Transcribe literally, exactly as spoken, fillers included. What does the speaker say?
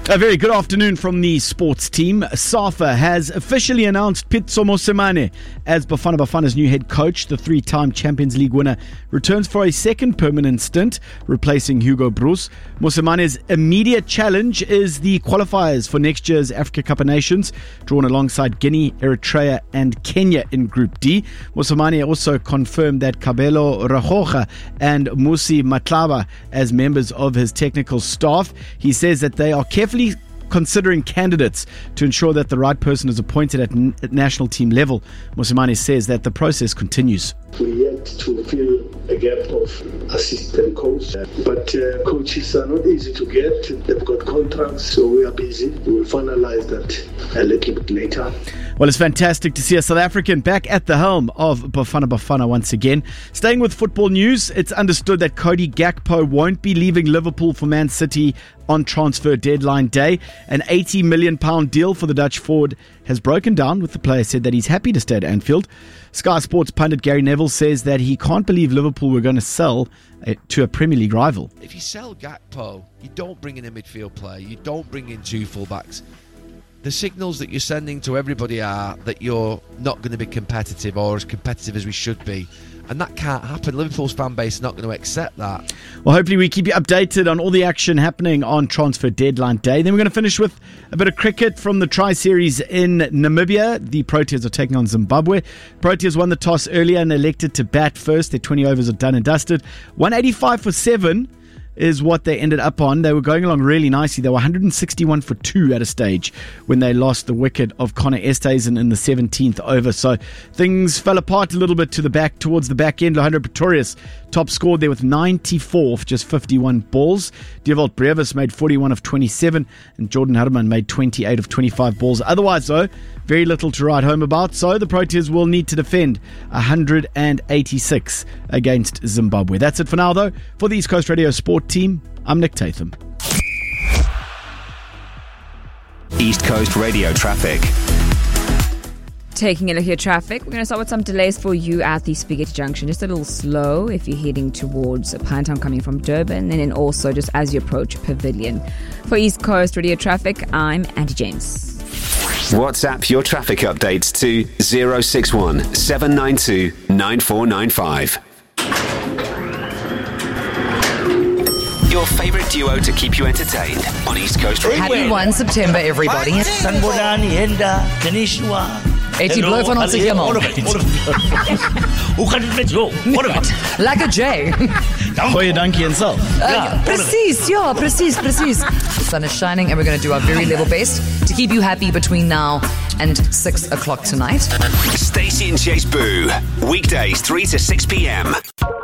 A very good afternoon from the sports team. SAFA has officially announced Pitso Mosimane as Bafana Bafana's new head coach. The three-time Champions League winner returns for a second permanent stint, replacing Hugo Broos. Mosimane's immediate challenge is the qualifiers for next year's Africa Cup of Nations, drawn alongside Guinea, Eritrea and Kenya in Group D. Mosimane also confirmed that Kabelo Rajoja and Musi Matlaba as members of his technical staff. He says that they are carefully considering candidates to ensure that the right person is appointed at, n- at national team level. Mosimane says that the process continues. We yet to fill a gap of assistant coach, but uh, coaches are not easy to get. They've got contracts, so we are busy. We'll finalize that a little bit later. Well, it's fantastic to see a South African back at the helm of Bafana Bafana once again. Staying with football news, it's understood that Cody Gakpo won't be leaving Liverpool for Man City on transfer deadline day. An eighty million pounds deal for the Dutch forward has broken down, with the player said that he's happy to stay at Anfield. Sky Sports pundit Gary Neville says that he can't believe Liverpool were going to sell a, to a Premier League rival. If you sell Gakpo, you don't bring in a midfield player, you don't bring in two fullbacks. The signals that you're sending to everybody are that you're not going to be competitive, or as competitive as we should be. And that can't happen. Liverpool's fan base is not going to accept that. Well, hopefully we keep you updated on all the action happening on transfer deadline day. Then we're going to finish with a bit of cricket from the Tri-Series in Namibia. The Proteas are taking on Zimbabwe. Proteas won the toss earlier and elected to bat first. Their twenty overs are done and dusted. one eighty-five for seven is what they ended up on. They were going along really nicely. They were one sixty-one for two at a stage when they lost the wicket of Connor Esterhuizen in the seventeenth over. So things fell apart a little bit to the back towards the back end. Alejandro Pretorius top scored there with ninety-four for just fifty-one balls. Dewald Brevis made forty-one of twenty-seven, and Jordan Harman made twenty-eight of twenty-five balls. Otherwise, though, very little to write home about. So the Proteas will need to defend one eighty-six against Zimbabwe. That's it for now, though. For the East Coast Radio Sport team, I'm Nick Tatham. East Coast Radio traffic. Taking a look at your traffic, we're going to start with some delays for you at the Spaghetti Junction. Just a little slow if you're heading towards Pinetown coming from Durban, and then also just as you approach Pavilion. For East Coast Radio traffic, I'm Andy James. WhatsApp your traffic updates to zero six one seven nine two nine four nine five. Your favourite duo to keep you entertained on East Coast Radio. Happy first of September, everybody. Sanbonani, Henda, Kanishwa. Eet die blooi van ons helemaal. All of it. All of it. Hoe gaat het met jou? All of it. Lekker Jay. Goeie dankie en self. Uh, precies, ja, precies, precies. The sun is shining and we're going to do our very level best to keep you happy between now and six o'clock tonight. Stacey and Chase Boo. Weekdays three to six p.m.